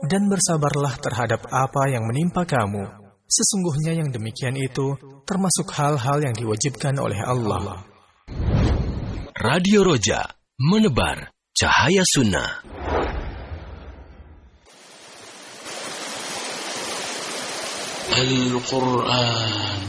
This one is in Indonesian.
dan bersabarlah terhadap apa yang menimpa kamu. Sesungguhnya yang demikian itu termasuk hal-hal yang diwajibkan oleh Allah. Radio Roja, menebar cahaya sunnah. Al-Quran